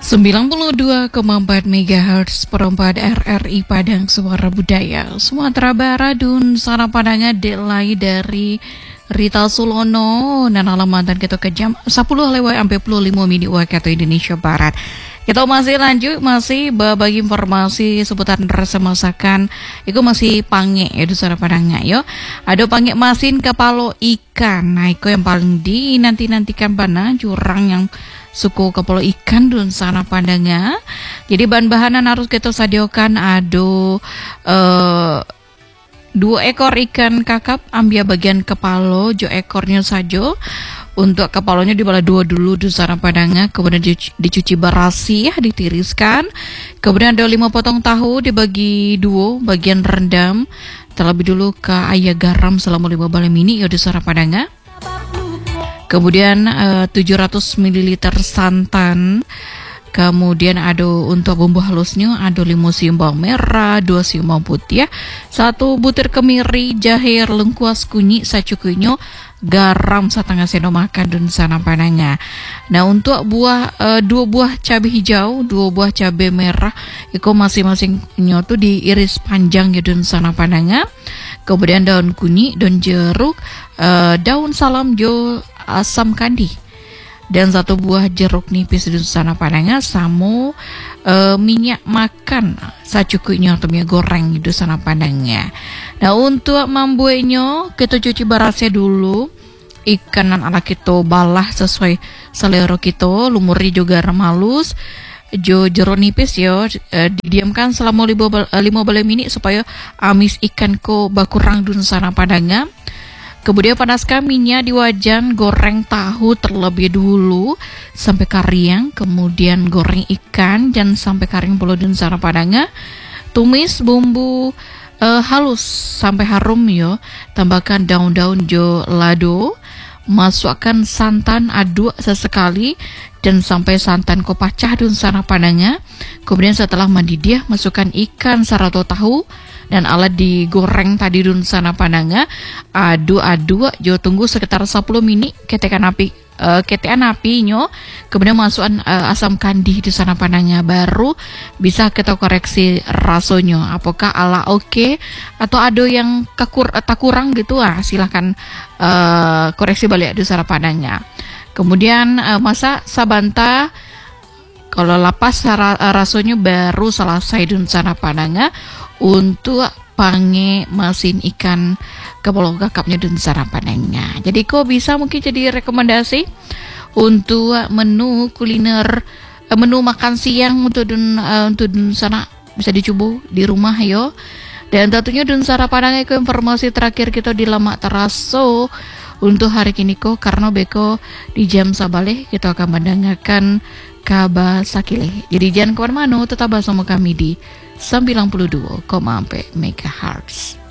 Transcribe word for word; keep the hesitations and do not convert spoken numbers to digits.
sembilan puluh dua koma empat megahertz perempat R R I Padang Suara Budaya Sumatera Barat dun sana Padanga delay dari Rita Sulono dan alamat kita ke jam sepuluh lewat empat puluh lima menit waktu Indonesia Barat. Kita masih lanjut, masih berbagi informasi seputar rasa masakan. Itu masih pange ya di sana Padanga yo. Ada pange masin kepalo ikan. Nah itu yang paling dinanti-nantikan bana jurang yang suku kepala ikan dun sana Padanga. Jadi bahan-bahanan harus kita sediakan ada uh, dua ekor ikan kakap, ambil bagian kepala, jo ekornya saja. Untuk kepalanya dibelah dua dulu di sana Padanga, kemudian dicuci, dicuci berasi ya, ditiriskan. Kemudian ada lima potong tahu dibagi dua, bagian rendam terlebih dulu ke air garam selama lima belas menit ya di sana Padanga. Kemudian uh, tujuh ratus mililiter santan. Kemudian ada untuk bumbu halusnya ada lima siung bawang merah, dua siung bawang putih ya, satu butir kemiri, jahe, lengkuas kunyit secukupnya, garam setengah sendok makan dan sana Padanga. Nah untuk buah uh, dua buah cabai hijau, dua buah cabai merah, itu masing-masingnya tuh diiris panjang ya dan sana Padanga. Kemudian daun kunyit, daun jeruk, uh, daun salam jo, asam kandi. Dan satu buah jeruk nipis di sana Padanga sama e, minyak makan secukupnya atau minyak goreng di sana Padanga. Nah untuk membuatnya kita cuci berasnya dulu ikan ala kita balah sesuai selera kita, lumuri juga garam halus, jo jeruk nipis yo e, didiamkan selama lima belas menit supaya amis ikan ko bakurang di sana Padanga. Kemudian panaskan minyak di wajan, goreng tahu terlebih dulu sampai kering, kemudian goreng ikan dan sampai kering puluh dan sana Padanga. Tumis bumbu uh, halus sampai harum yo. Tambahkan daun-daun jo lado, masukkan santan aduk sesekali dan sampai santan ko pecah dan sana Padanga. Kemudian setelah mendidih masukkan ikan sarato tahu dan alat digoreng tadi dun sana Padanga, adu-adu jo tunggu sekitar sepuluh menit ketekan api uh, ketekan apinya, kemudian masukkan uh, asam kandi di sana Padanga, baru bisa kita koreksi rasanya apakah ala oke okay, atau ada yang kekur tak kurang gitu ah silahkan uh, koreksi balik di sana Padanga. Kemudian uh, masak sabanta. Kalau lapas rasanya baru selesai di sana Padanga untuk pange mesin ikan kepala kakapnya di sana Padanga. Jadi kok bisa mungkin jadi rekomendasi untuk menu kuliner, menu makan siang untuk dun, uh, untuk dun sana bisa dicoba di rumah yo. Dan tentunya di sana Padanga itu informasi terakhir kita di Lama Teraso untuk hari ini kok, karena beko di jam sabale kita akan mendengarkan kabar sakile. Jadi jangan kemana-mana, tetap bersama kami di sembilan puluh dua koma empat megahertz.